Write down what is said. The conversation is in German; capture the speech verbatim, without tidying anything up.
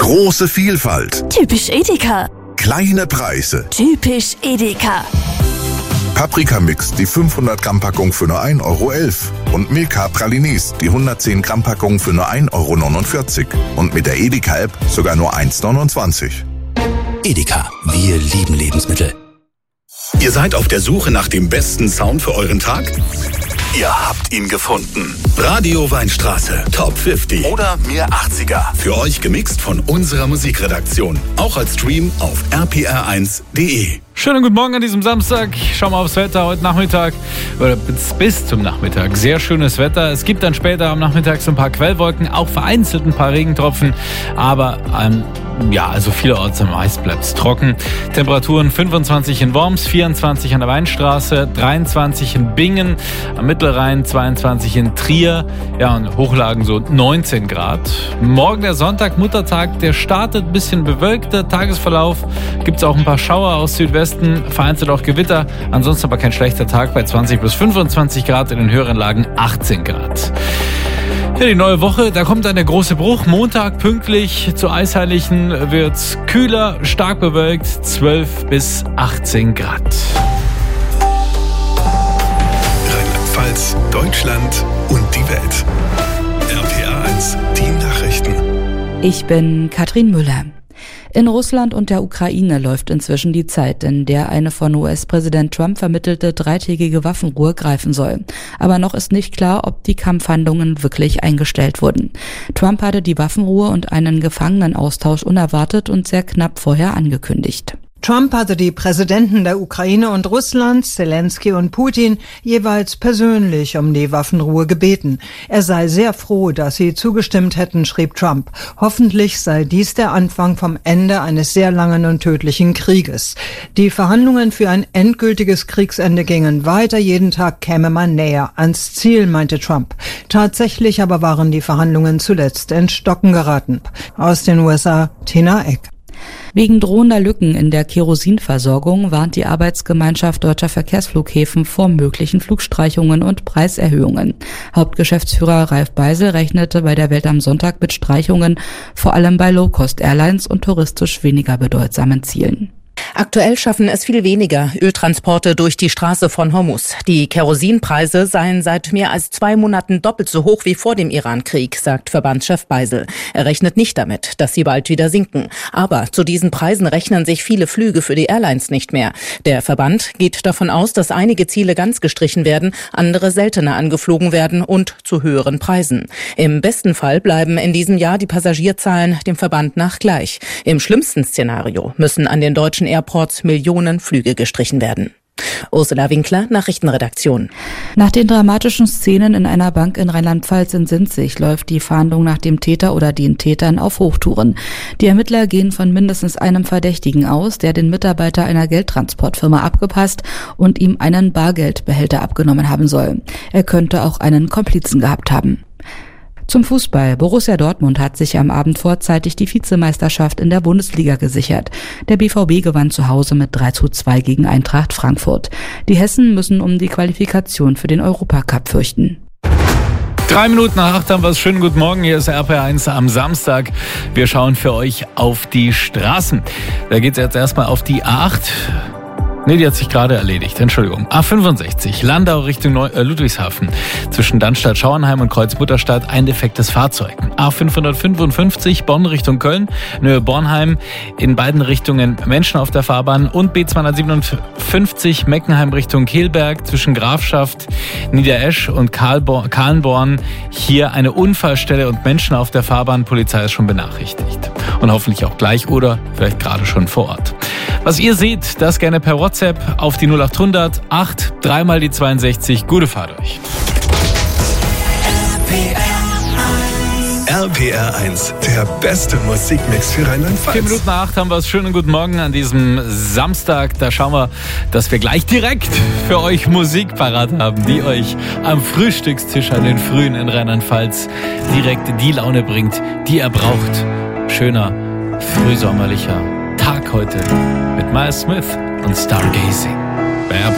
Große Vielfalt. Typisch Edeka. Kleine Preise. Typisch Edeka. Paprika-Mix, die fünfhundert Gramm Packung für nur ein Euro elf. Und Milka Pralinis, die hundertzehn Gramm Packung für nur ein Euro neunundvierzig. Und mit der Edeka-App sogar nur eins neunundzwanzig. Edeka, wir lieben Lebensmittel. Ihr seid auf der Suche nach dem besten Sound für euren Tag? Ihr habt ihn gefunden. Radio Weinstraße, Top fünfzig oder Mir achtziger. Für euch gemixt von unserer Musikredaktion. Auch als Stream auf r p r eins punkt d e. Schönen guten Morgen an diesem Samstag. Schauen wir aufs Wetter heute Nachmittag oder bis, bis zum Nachmittag. Sehr schönes Wetter. Es gibt dann später am Nachmittag so ein paar Quellwolken, auch vereinzelt ein paar Regentropfen. Aber ähm, ja, also vielerorts meist bleibt es trocken. Temperaturen fünfundzwanzig in Worms, vierundzwanzig an der Weinstraße, dreiundzwanzig in Bingen, am Mittelrhein zweiundzwanzig in Trier. Ja, und Hochlagen so neunzehn Grad. Morgen der Sonntag, Muttertag, der startet ein bisschen bewölkter Tagesverlauf. Gibt es auch ein paar Schauer aus Südwesten. Vereinzelt auch Gewitter, ansonsten aber kein schlechter Tag bei zwanzig bis fünfundzwanzig Grad, in den höheren Lagen achtzehn Grad. Ja, die neue Woche, da kommt dann der große Bruch. Montag pünktlich zu Eisheiligen wird's kühler, stark bewölkt, zwölf bis achtzehn Grad. Rheinland-Pfalz, Deutschland und die Welt. R P R eins, die Nachrichten. Ich bin Katrin Müller. In Russland und der Ukraine läuft inzwischen die Zeit, in der eine von U S-Präsident Trump vermittelte dreitägige Waffenruhe greifen soll. Aber noch ist nicht klar, ob die Kampfhandlungen wirklich eingestellt wurden. Trump hatte die Waffenruhe und einen Gefangenenaustausch unerwartet und sehr knapp vorher angekündigt. Trump hatte die Präsidenten der Ukraine und Russlands, Zelensky und Putin, jeweils persönlich um die Waffenruhe gebeten. Er sei sehr froh, dass sie zugestimmt hätten, schrieb Trump. Hoffentlich sei dies der Anfang vom Ende eines sehr langen und tödlichen Krieges. Die Verhandlungen für ein endgültiges Kriegsende gingen weiter. Jeden Tag käme man näher ans Ziel, meinte Trump. Tatsächlich aber waren die Verhandlungen zuletzt ins Stocken geraten. Aus den U S A, Tina Eck. Wegen drohender Lücken in der Kerosinversorgung warnt die Arbeitsgemeinschaft Deutscher Verkehrsflughäfen vor möglichen Flugstreichungen und Preiserhöhungen. Hauptgeschäftsführer Ralf Beisel rechnete bei der Welt am Sonntag mit Streichungen, vor allem bei Low-Cost-Airlines und touristisch weniger bedeutsamen Zielen. Aktuell schaffen es viel weniger Öltransporte durch die Straße von Hormuz. Die Kerosinpreise seien seit mehr als zwei Monaten doppelt so hoch wie vor dem Irankrieg, sagt Verbandschef Beisel. Er rechnet nicht damit, dass sie bald wieder sinken. Aber zu diesen Preisen rechnen sich viele Flüge für die Airlines nicht mehr. Der Verband geht davon aus, dass einige Ziele ganz gestrichen werden, andere seltener angeflogen werden und zu höheren Preisen. Im besten Fall bleiben in diesem Jahr die Passagierzahlen dem Verband nach gleich. Im schlimmsten Szenario müssen an den deutschen Airports Millionen Flüge gestrichen werden. Ursula Winkler, Nachrichtenredaktion. Nach den dramatischen Szenen in einer Bank in Rheinland-Pfalz in Sinzig läuft die Fahndung nach dem Täter oder den Tätern auf Hochtouren. Die Ermittler gehen von mindestens einem Verdächtigen aus, der den Mitarbeiter einer Geldtransportfirma abgepasst und ihm einen Bargeldbehälter abgenommen haben soll. Er könnte auch einen Komplizen gehabt haben. Zum Fußball. Borussia Dortmund hat sich am Abend vorzeitig die Vizemeisterschaft in der Bundesliga gesichert. Der B V B gewann zu Hause mit drei zu zwei gegen Eintracht Frankfurt. Die Hessen müssen um die Qualifikation für den Europacup fürchten. Drei Minuten nach acht haben wir es. Schönen guten Morgen, hier ist R P R eins am Samstag. Wir schauen für euch auf die Straßen. Da geht es jetzt erstmal auf die A acht. Nee, die hat sich gerade erledigt. Entschuldigung. A fünfundsechzig, Landau Richtung Neu- äh, Ludwigshafen. Zwischen Dannstadt-Schauernheim und Kreuz-Mutterstadt ein defektes Fahrzeug. A fünfhundertfünfundfünfzig, Bonn Richtung Köln, Nähe Bornheim. In beiden Richtungen Menschen auf der Fahrbahn. Und B zweihundertsiebenundfünfzig, Meckenheim Richtung Kehlberg. Zwischen Grafschaft, Niederesch und Karlbo- Kahlenborn. Hier eine Unfallstelle und Menschen auf der Fahrbahn. Polizei ist schon benachrichtigt. Und hoffentlich auch gleich oder vielleicht gerade schon vor Ort. Was ihr seht, das gerne per WhatsApp auf die null acht hundert acht, dreimal die zweiundsechzig. Gute Fahrt euch. R P R eins, der beste Musikmix für Rheinland-Pfalz. Vier Minuten nach acht haben wir es. Schönen guten Morgen an diesem Samstag. Da schauen wir, dass wir gleich direkt für euch Musik parat haben, die euch am Frühstückstisch an den Frühen in Rheinland-Pfalz direkt die Laune bringt, die ihr braucht. Schöner, frühsommerlicher Tag heute mit Miles Smith und Stargazing. Bei R P R